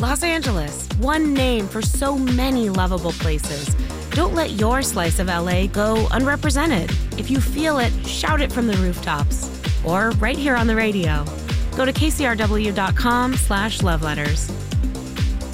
Los Angeles, one name for so many lovable places. Don't let your slice of LA go unrepresented. If you feel it, shout it from the rooftops. Or right here on the radio. Go to kcrw.com/loveletters.